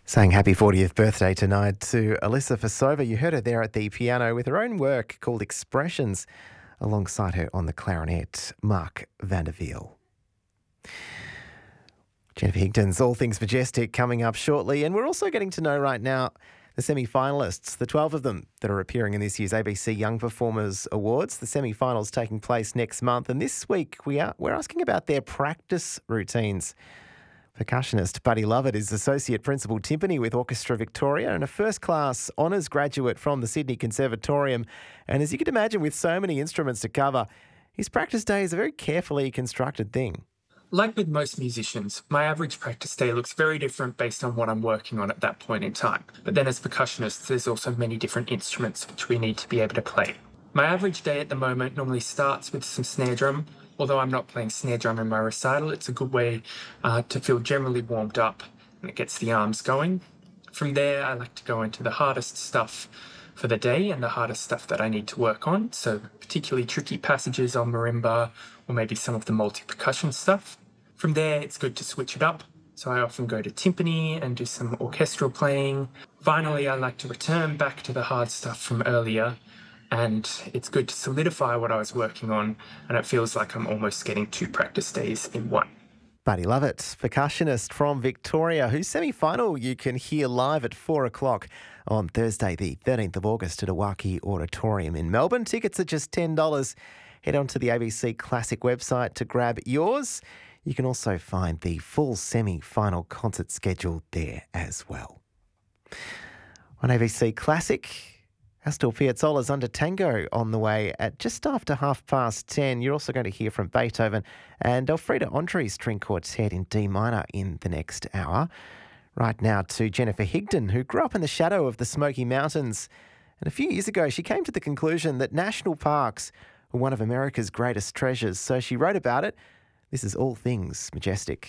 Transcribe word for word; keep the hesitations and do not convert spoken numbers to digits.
Saying happy fortieth birthday tonight to Alyssa Fasova. You heard her there at the piano with her own work called Expressions, alongside her on the clarinet, Mark Vanderveel. Jennifer Higdon's All Things Majestic coming up shortly, and we're also getting to know right now the semi-finalists, the twelve of them that are appearing in this year's A B C Young Performers Awards. The semi-finals taking place next month, and this week we are we're asking about their practice routines. Percussionist Buddy Lovett is Associate Principal Timpani with Orchestra Victoria and a first-class honours graduate from the Sydney Conservatorium. And as you can imagine, with so many instruments to cover, his practice day is a very carefully constructed thing. Like with most musicians, my average practice day looks very different based on what I'm working on at that point in time. But then as percussionists, there's also many different instruments which we need to be able to play. My average day at the moment normally starts with some snare drum. Although I'm not playing snare drum in my recital, it's a good way uh, to feel generally warmed up and it gets the arms going. From there, I like to go into the hardest stuff for the day and the hardest stuff that I need to work on. So particularly tricky passages on marimba or maybe some of the multi-percussion stuff. From there, it's good to switch it up. So I often go to timpani and do some orchestral playing. Finally, I like to return back to the hard stuff from earlier. And it's good to solidify what I was working on, and it feels like I'm almost getting two practice days in one. Buddy Lovett, percussionist from Victoria, whose semi-final you can hear live at four o'clock on Thursday, the thirteenth of August at Awaki Auditorium in Melbourne. Tickets are just ten dollars. Head on to the A B C Classic website to grab yours. You can also find the full semi-final concert schedule there as well. On A B C Classic, Astor Piazzolla's Under Tango on the way at just after half past ten. You're also going to hear from Beethoven and Elfriede Andri's String Quartet in D minor in the next hour. Right now to Jennifer Higdon, who grew up in the shadow of the Smoky Mountains. And a few years ago, she came to the conclusion that national parks were one of America's greatest treasures. So she wrote about it. This is All Things Majestic.